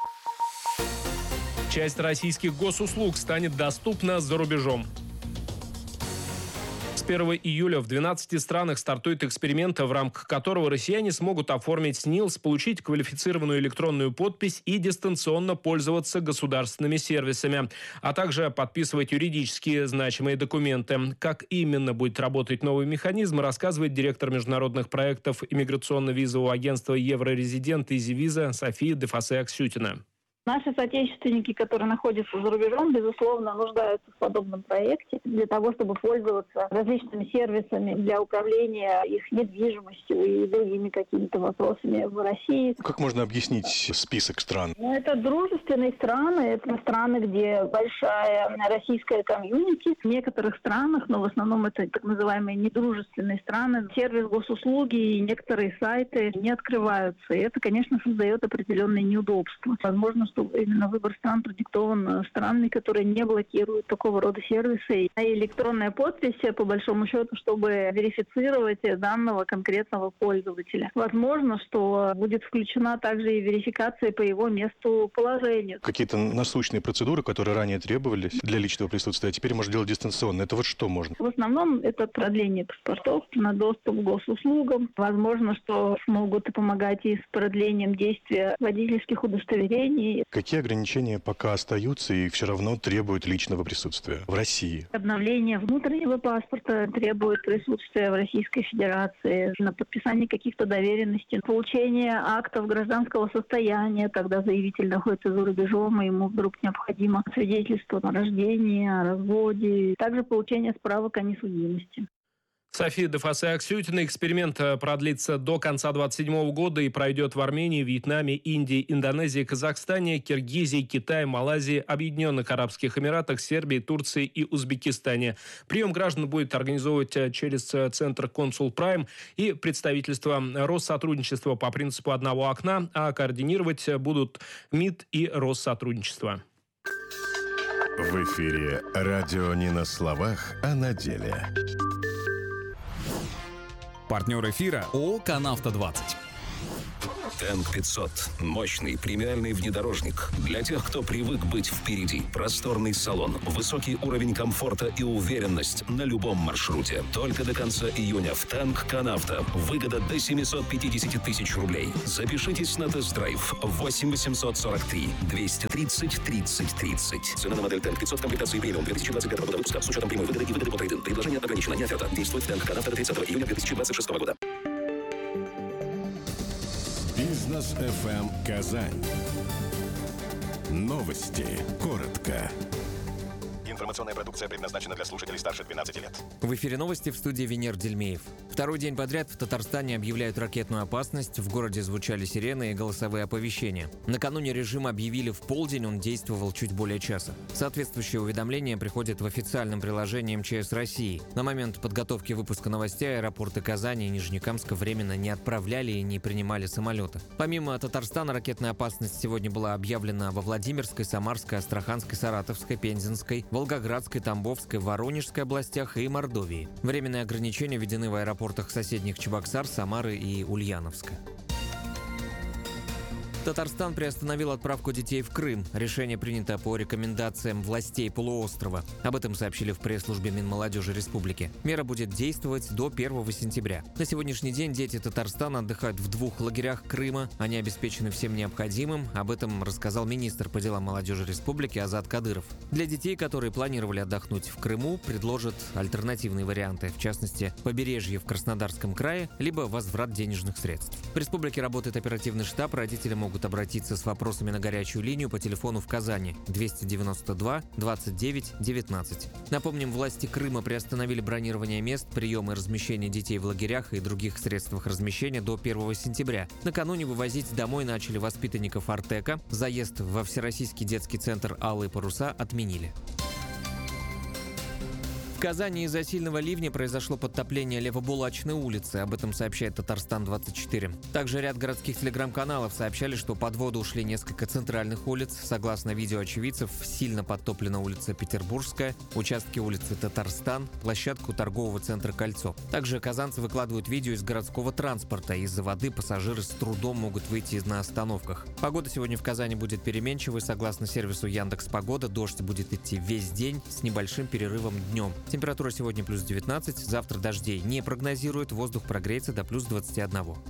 Часть российских госуслуг станет доступна за рубежом. С первого июля в двенадцати странах стартует эксперимент, в рамках которого россияне смогут оформить СНИЛС, получить квалифицированную электронную подпись и дистанционно пользоваться государственными сервисами, а также подписывать юридически значимые документы. Как именно будет работать новый механизм, рассказывает директор международных проектов иммиграционно-визового агентства «Еврорезидент» «Изивиза» София Дефасе-Аксютина. Наши соотечественники, которые находятся за рубежом, безусловно, нуждаются в подобном проекте для того, чтобы пользоваться различными сервисами для управления их недвижимостью и другими какими-то вопросами в России. Как можно объяснить список стран? Ну, это дружественные страны, это страны, где большая российская комьюнити. В некоторых странах, но в основном это так называемые недружественные страны, сервис госуслуги и некоторые сайты не открываются. И это, конечно, создает определенные неудобства. Возможно, что что именно выбор стран продиктован странами, которые не блокируют такого рода сервисы. А электронная подпись, по большому счету, чтобы верифицировать данного конкретного пользователя. Возможно, что будет включена также и верификация по его месту положения. Какие-то насущные процедуры, которые ранее требовались для личного присутствия, а теперь можно делать дистанционно. Это вот что можно? В основном это продление паспортов на доступ к госуслугам. Возможно, что смогут помогать и с продлением действия водительских удостоверений. Какие ограничения пока остаются и все равно требуют личного присутствия в России? Обновление внутреннего паспорта требует присутствия в Российской Федерации, на подписание каких-то доверенностей, получение актов гражданского состояния, когда заявитель находится за рубежом, и ему вдруг необходимо свидетельство о рождении, о разводе, также получение справок о несудимости. София Дефасе Аксютина. Эксперимент продлится до конца двадцать седьмого года и пройдет в Армении, Вьетнаме, Индии, Индонезии, Казахстане, Киргизии, Китае, Малайзии, Объединенных Арабских Эмиратах, Сербии, Турции и Узбекистане. Прием граждан будет организовывать через Центр Консул Прайм и представительство Россотрудничества по принципу одного окна, а координировать будут МИД и Россотрудничество. В эфире радио не на словах, а на деле. Партнер эфира ООО «Канавто двадцать». Тэнк пятьсот. Мощный премиальный внедорожник. Для тех, кто привык быть впереди. Просторный салон, высокий уровень комфорта и уверенность на любом маршруте. Только до конца июня в Тэнк Канавто. Выгода до семьсот пятьдесят тысяч рублей. Запишитесь на тест-драйв восемь восемьсот сорок три двести тридцать тридцать тридцать. Цена на модель Тэнк пятьсот комплектации премиум две тысячи двадцать пятого года выпуска с учетом прямой выгоды и выгоды по трейд-ин. Предложение ограничено, не оферта. Действует в Тэнк Канавто до тридцатого июня две тысячи двадцать шестого года. Бизнес эф эм Казань. Новости. Коротко. Информационная продукция предназначена для слушателей старше двенадцати лет. В эфире новости, в студии Венер Дельмеев. Второй день подряд в Татарстане объявляют ракетную опасность. В городе звучали сирены и голосовые оповещения. Накануне режим объявили в полдень, он действовал чуть более часа. Соответствующее уведомление приходит в официальном приложении эм че эс России. На момент подготовки выпуска новостей аэропорты Казани и Нижнекамска временно не отправляли и не принимали самолеты. Помимо Татарстана, ракетная опасность сегодня была объявлена во Владимирской, Самарской, Астраханской, Саратовской, Пензенской, Волгоградской, Тамбовской, Воронежской областях и Мордовии. Временные ограничения введены в аэропортах соседних Чебоксар, Самары и Ульяновска. Татарстан приостановил отправку детей в Крым. Решение принято по рекомендациям властей полуострова. Об этом сообщили в пресс-службе Минмолодежи Республики. Мера будет действовать до первого сентября. На сегодняшний день дети Татарстана отдыхают в двух лагерях Крыма. Они обеспечены всем необходимым. Об этом рассказал министр по делам молодежи Республики Азат Кадыров. Для детей, которые планировали отдохнуть в Крыму, предложат альтернативные варианты. В частности, побережье в Краснодарском крае, либо возврат денежных средств. В республике работает оперативный штаб. Родители могут обратиться с вопросами на горячую линию по телефону в Казани двести девяносто два двадцать девять девятнадцать. Напомним, власти Крыма приостановили бронирование мест, прием и размещение детей в лагерях и других средствах размещения до первого сентября. Накануне вывозить домой начали воспитанников Артека. Заезд во Всероссийский детский центр «Алые паруса» отменили. В Казани из-за сильного ливня произошло подтопление Левобулачной улицы. Об этом сообщает Татарстан двадцать четыре. Также ряд городских телеграм-каналов сообщали, что под воду ушли несколько центральных улиц. Согласно видео очевидцев, сильно подтоплена улица Петербургская, участки улицы Татарстан, площадку торгового центра «Кольцо». Также казанцы выкладывают видео из городского транспорта. Из-за воды пассажиры с трудом могут выйти на остановках. Погода сегодня в Казани будет переменчивой. Согласно сервису Яндекс.Погода, дождь будет идти весь день с небольшим перерывом днем. Температура сегодня плюс девятнадцать, завтра дождей не прогнозируют, воздух прогреется до плюс двадцати одного.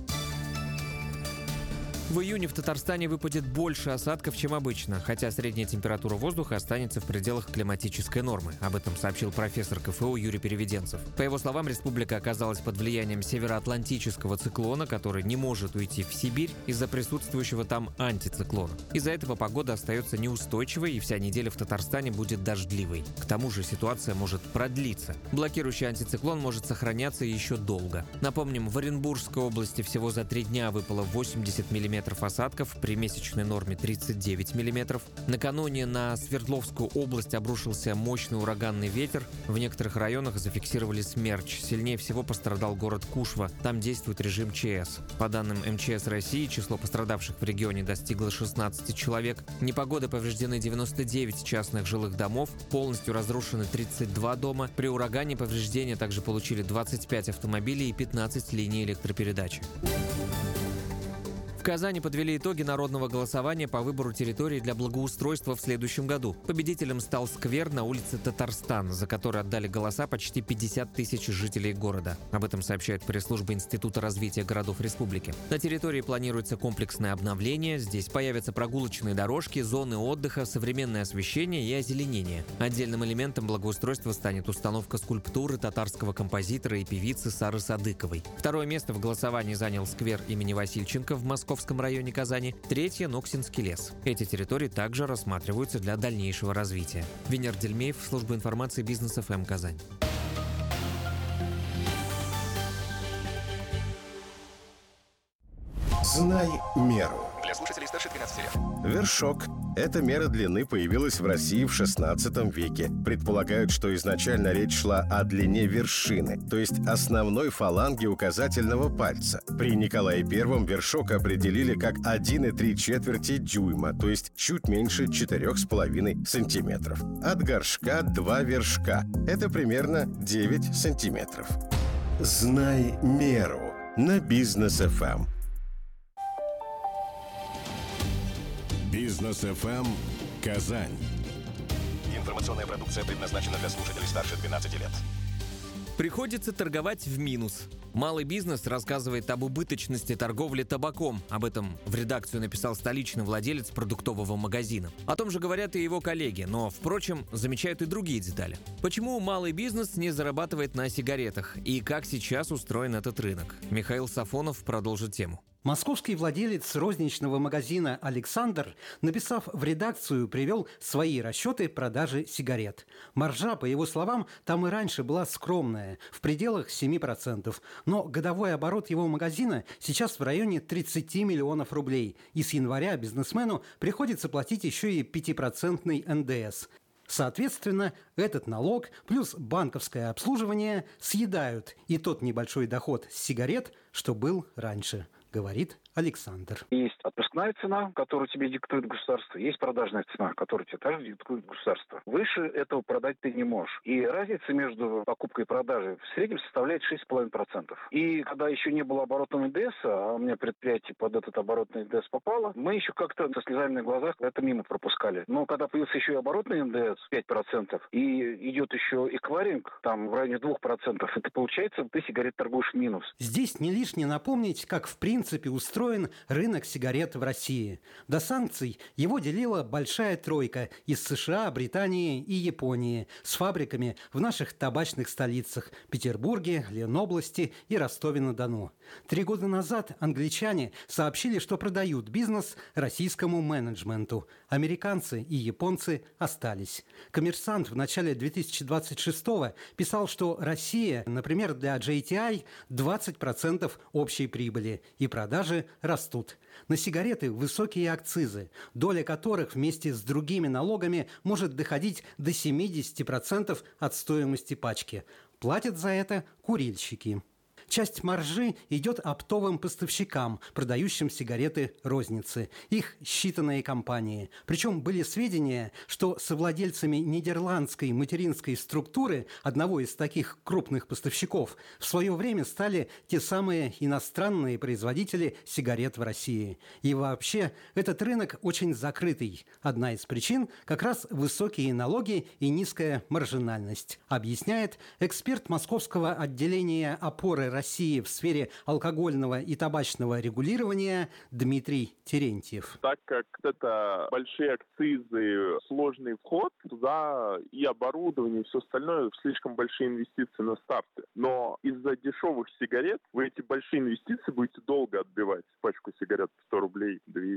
В июне в Татарстане выпадет больше осадков, чем обычно, хотя средняя температура воздуха останется в пределах климатической нормы. Об этом сообщил профессор ка эф у Юрий Переведенцев. По его словам, республика оказалась под влиянием североатлантического циклона, который не может уйти в Сибирь из-за присутствующего там антициклона. Из-за этого погода остается неустойчивой, и вся неделя в Татарстане будет дождливой. К тому же ситуация может продлиться. Блокирующий антициклон может сохраняться еще долго. Напомним, в Оренбургской области всего за три дня выпало восемьдесят миллиметров миллиметров осадков при месячной норме тридцать девять миллиметров. Накануне на Свердловскую область обрушился мощный ураганный ветер. В некоторых районах зафиксировали смерч. Сильнее всего пострадал город Кушва. Там действует режим ЧС. По данным эм че эс России, число пострадавших в регионе достигло шестнадцати человек. Непогодой повреждены девяносто девять частных жилых домов. Полностью разрушены тридцать два дома. При урагане повреждения также получили двадцать пять автомобилей и пятнадцать линий электропередачи. В Казани подвели итоги народного голосования по выбору территории для благоустройства в следующем году. Победителем стал сквер на улице Татарстан, за который отдали голоса почти пятьдесят тысяч жителей города. Об этом сообщает пресс-служба Института развития городов республики. На территории планируется комплексное обновление. Здесь появятся прогулочные дорожки, зоны отдыха, современное освещение и озеленение. Отдельным элементом благоустройства станет установка скульптуры татарского композитора и певицы Сары Садыковой. Второе место в голосовании занял сквер имени Васильченко в Москве. В Московском районе Казани, третье – Ноксинский лес. Эти территории также рассматриваются для дальнейшего развития. Венер Дельмеев, служба информации Бизнес эф эм Казань. Знай меру. Для слушателей старше двенадцати лет. Вершок. Эта мера длины появилась в России в шестнадцатом веке. Предполагают, что изначально речь шла о длине вершины, то есть основной фаланги указательного пальца. При Николае Первом вершок определили как один и три четверти дюйма, то есть чуть меньше четырёх с половиной сантиметров. От горшка два вершка. Это примерно девять сантиметров. Знай меру на Бизнес эф эм. Бизнес эф эм Казань. Информационная продукция предназначена для слушателей старше двенадцати лет. Приходится торговать в минус. Малый бизнес рассказывает об убыточности торговли табаком. Об этом в редакцию написал столичный владелец продуктового магазина. О том же говорят и его коллеги, но, впрочем, замечают и другие детали. Почему малый бизнес не зарабатывает на сигаретах и как сейчас устроен этот рынок? Михаил Сафонов продолжит тему. Московский владелец розничного магазина «Александр», написав в редакцию, привел свои расчеты продажи сигарет. Маржа, по его словам, там и раньше была скромная, в пределах семи процентов. Но годовой оборот его магазина сейчас в районе тридцати миллионов рублей. И с января бизнесмену приходится платить еще и пятипроцентный эн дэ эс. Соответственно, этот налог плюс банковское обслуживание съедают и тот небольшой доход с сигарет, что был раньше, говорит Александр. Есть отпускная цена, которую тебе диктует государство, есть продажная цена, которую тебе также диктует государство. Выше этого продать ты не можешь. И разница между покупкой и продажей в среднем составляет шесть целых пять десятых процента. И когда еще не было оборотного эн дэ эс, а у меня предприятие под этот оборотный эн дэ эс попало, мы еще как-то со слезами на глазах это мимо пропускали. Но когда появился еще и оборотный эн дэ эс пять процентов, и идет еще эквайринг, там в районе двух процентов, это получается, ты сигарет торгуешь в минус. Здесь не лишне напомнить, как в принципе устроен рынок сигарет в России. До санкций его делила большая тройка из США, Британии и Японии с фабриками в наших табачных столицах – Петербурге, Ленобласти и Ростове-на-Дону. Три года назад англичане сообщили, что продают бизнес российскому менеджменту. Американцы и японцы остались. «Коммерсант» в начале две тысячи двадцать шестого писал, что Россия, например, для джей ти ай двадцать процентов общей прибыли и продажи растут. На сигареты высокие акцизы, доля которых вместе с другими налогами может доходить до семидесяти процентов от стоимости пачки. Платят за это курильщики. Часть маржи идет оптовым поставщикам, продающим сигареты розницы. Их считанные компании. Причем были сведения, что совладельцами нидерландской материнской структуры, одного из таких крупных поставщиков, в свое время стали те самые иностранные производители сигарет в России. И вообще, этот рынок очень закрытый. Одна из причин – как раз высокие налоги и низкая маржинальность, объясняет эксперт московского отделения опоры России в сфере алкогольного и табачного регулирования Дмитрий Терентьев. Так как это большие акцизы, сложный вход туда и оборудование, и все остальное, слишком большие инвестиции на старте. Но из-за дешевых сигарет вы эти большие инвестиции будете долго отбивать. Пачку сигарет сто рублей, двести.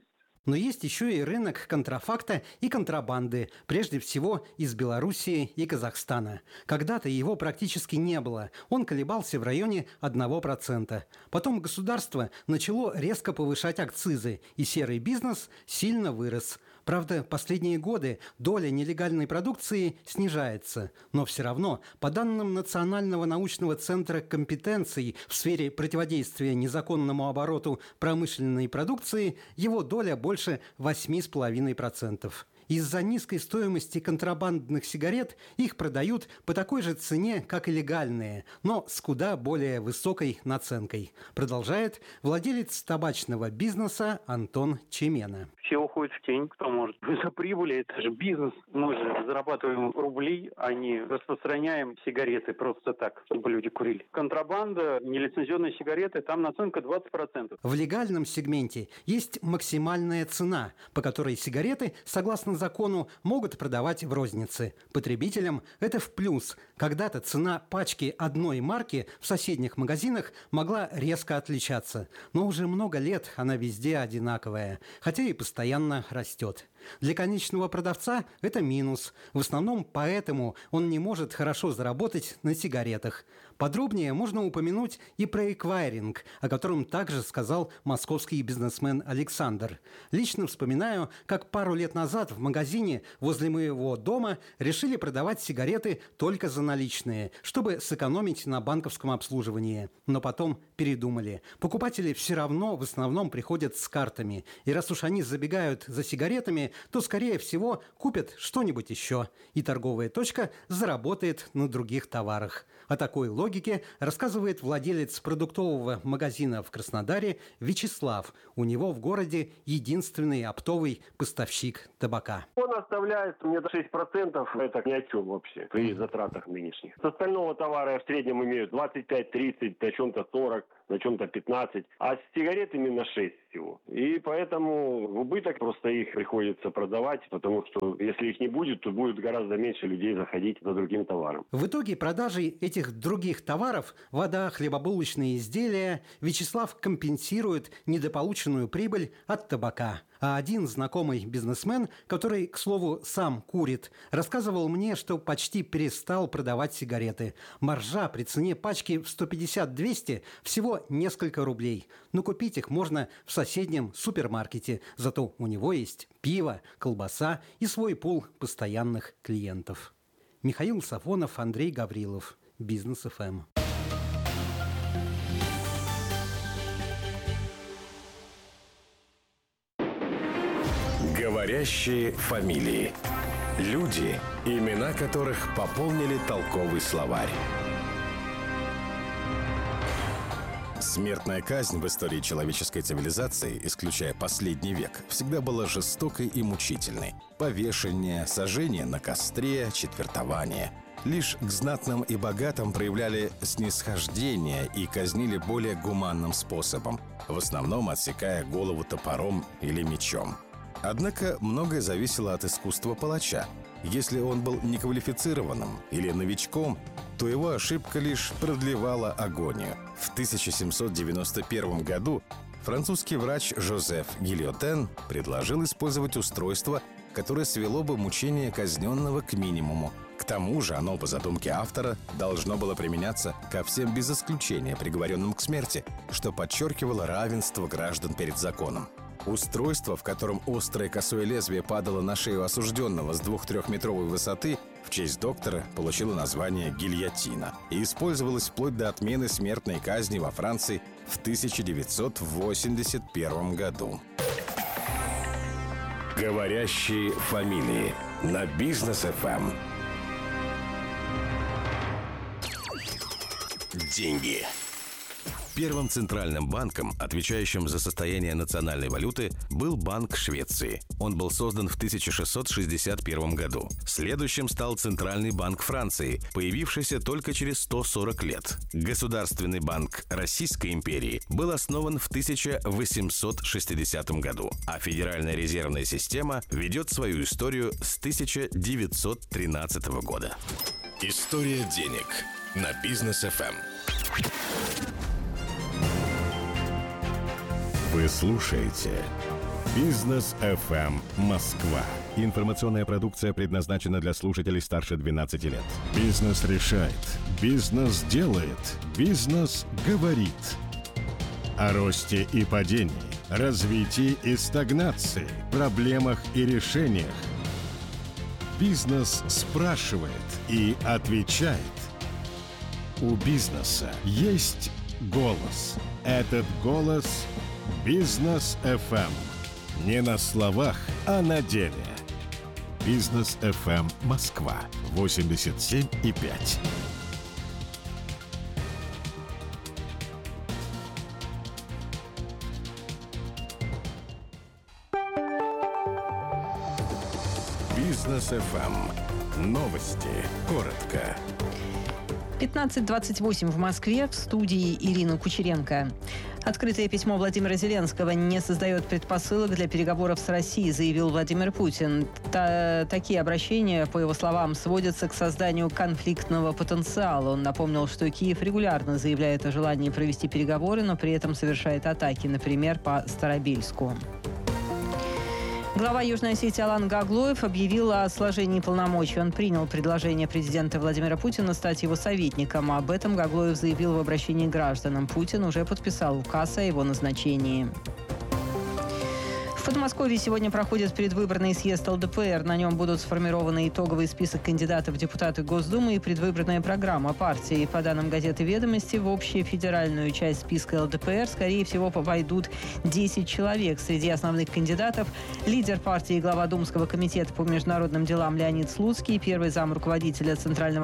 Но есть еще и рынок контрафакта и контрабанды, прежде всего из Белоруссии и Казахстана. Когда-то его практически не было, он колебался в районе одного процента. Потом государство начало резко повышать акцизы, и серый бизнес сильно вырос. Правда, последние годы доля нелегальной продукции снижается, но все равно, по данным Национального научного центра компетенций в сфере противодействия незаконному обороту промышленной продукции, его доля больше восемь целых пять десятых процента. Из-за низкой стоимости контрабандных сигарет их продают по такой же цене, как и легальные, но с куда более высокой наценкой, продолжает владелец табачного бизнеса Антон Чемена. Все уходят в тень, кто может. За прибыли, это же бизнес. Мы же зарабатываем рубли, а не распространяем сигареты просто так, чтобы люди курили. Контрабанда, нелицензионные сигареты, там наценка двадцать процентов. В легальном сегменте есть максимальная цена, по которой сигареты, согласно закону, могут продавать в рознице. Потребителям это в плюс. Когда-то цена пачки одной марки в соседних магазинах могла резко отличаться. Но уже много лет она везде одинаковая, хотя и постоянно растет. Для конечного продавца это минус. В основном поэтому он не может хорошо заработать на сигаретах. Подробнее можно упомянуть и про эквайринг, о котором также сказал московский бизнесмен Александр. Лично вспоминаю, как пару лет назад в магазине возле моего дома решили продавать сигареты только за наличные, чтобы сэкономить на банковском обслуживании. Но потом передумали. Покупатели все равно в основном приходят с картами. И раз уж они забегают за сигаретами, то, скорее всего, купят что-нибудь еще. И торговая точка заработает на других товарах. О такой логике рассказывает владелец продуктового магазина в Краснодаре Вячеслав. У него в городе единственный оптовый поставщик табака. Он оставляет мне шесть процентов, это ни о чем вообще при затратах нынешних. С остального товара я в среднем имею двадцать пять тридцать, на чем-то сорок, на чем-то пятнадцать, а с сигаретами на шесть всего. И поэтому в убыток просто их приходится продавать, потому что если их не будет, то будет гораздо меньше людей заходить за другим товаром. В итоге продажей этих других товаров, вода, хлебобулочные изделия, Вячеслав компенсирует недополученную прибыль от табака. А один знакомый бизнесмен, который, к слову, сам курит, рассказывал мне, что почти перестал продавать сигареты. Маржа при цене пачки в сто пятьдесят - двести всего несколько рублей. Но купить их можно в соседнем супермаркете. Зато у него есть пиво, колбаса и свой пул постоянных клиентов. Михаил Сафонов, Андрей Гаврилов. Бизнес эф эм. Говорящие фамилии. Люди, имена которых пополнили толковый словарь. Смертная казнь в истории человеческой цивилизации, исключая последний век, всегда была жестокой и мучительной. Повешение, сожжение на костре, четвертование. Лишь к знатным и богатым проявляли снисхождение и казнили более гуманным способом, в основном отсекая голову топором или мечом. Однако многое зависело от искусства палача. Если он был неквалифицированным или новичком, то его ошибка лишь продлевала агонию. В тысяча семьсот девяносто первом году французский врач Жозеф Гильотен предложил использовать устройство, которое свело бы мучение казненного к минимуму. К тому же оно, по задумке автора, должно было применяться ко всем без исключения приговоренным к смерти, что подчеркивало равенство граждан перед законом. Устройство, в котором острое косое лезвие падало на шею осужденного с двух-трехметровой высоты, в честь доктора получило название гильотина и использовалось вплоть до отмены смертной казни во Франции в тысяча девятьсот восемьдесят первом году. Говорящие фамилии на Бизнес эф эм. Деньги. Первым центральным банком, отвечающим за состояние национальной валюты, был Банк Швеции. Он был создан в тысяча шестьсот шестьдесят первом году. Следующим стал Центральный банк Франции, появившийся только через сто сорок лет. Государственный банк Российской империи был основан в тысяча восемьсот шестидесятом году, а Федеральная резервная система ведет свою историю с тысяча девятьсот тринадцатого года. История денег на Бизнес эф эм. Вы слушаете Бизнес эф эм Москва. Информационная продукция предназначена для слушателей старше двенадцати лет. Бизнес решает. Бизнес делает. Бизнес говорит. О росте и падении, развитии и стагнации, проблемах и решениях. Бизнес спрашивает и отвечает. У бизнеса есть голос. Этот голос – Бизнес эф эм. Не на словах, а на деле. Бизнес эф эм Москва. восемьдесят семь и пять. Бизнес эф эм. Новости. Коротко. пятнадцать двадцать восемь в Москве, в студии Ирина Кучеренко. Открытое письмо Владимира Зеленского не создает предпосылок для переговоров с Россией, заявил Владимир Путин. Та- такие обращения, по его словам, сводятся к созданию конфликтного потенциала. Он напомнил, что Киев регулярно заявляет о желании провести переговоры, но при этом совершает атаки, например, по Старобельску. Глава Южной Осетии Алан Гаглоев объявил о сложении полномочий. Он принял предложение президента Владимира Путина стать его советником. Об этом Гаглоев заявил в обращении к гражданам. Путин уже подписал указ о его назначении. В Подмосковье сегодня проходит предвыборный съезд эл дэ пэ эр. На нем будут сформированы итоговый список кандидатов в депутаты Госдумы и предвыборная программа партии. По данным газеты «Ведомости», в общую федеральную часть списка эл дэ пэ эр, скорее всего, войдут десять человек. Среди основных кандидатов – лидер партии и глава Думского комитета по международным делам Леонид Слуцкий, первый зам руководителя Центрального